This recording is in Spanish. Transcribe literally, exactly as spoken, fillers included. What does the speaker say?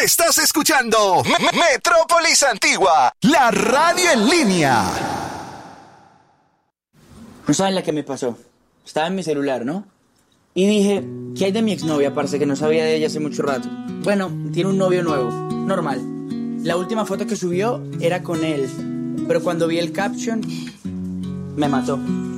Estás escuchando M- Metrópolis Antigua, la radio en línea. No saben la que me pasó. Estaba en mi celular, ¿no? Y dije, ¿qué hay de mi exnovia, parce, que no sabía de ella hace mucho rato? Bueno, tiene un novio nuevo, normal. La última foto que subió era con él, pero cuando vi el caption, me mató.